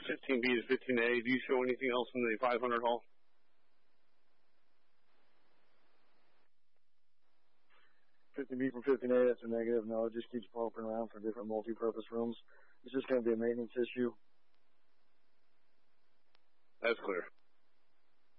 15B to 15A. Do you show anything else in the 500 hall? 50B from 15A, that's a negative. No, it just keeps popping around for different multi-purpose rooms. It's just going to be a maintenance issue. That's clear.